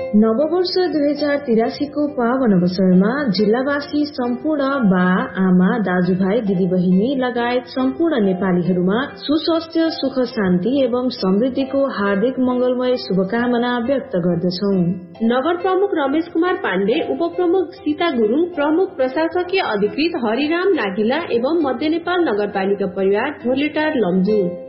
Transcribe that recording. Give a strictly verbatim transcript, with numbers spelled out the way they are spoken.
नववर्ष दुई हजार तिरासीको पावन अवसरमा जिल्लावासी सम्पूर्ण बा आमा दाजुभाइ दिदीबहिनी लगायत सम्पूर्ण नेपालीहरूमा सुस्वास्थ्य सुख शान्ति एवं समृद्धिको हार्दिक मंगलमय शुभकामना व्यक्त गर्दछौ। नगर प्रमुख रमेश कुमार पाण्डे, उपप्रमुख सीता गुरुङ, प्रमुख प्रशासकीय अधिकृत हरिराम नागिला एवं मध्य नेपाल नगरपालिका परिवार धोलेटार लम्जू।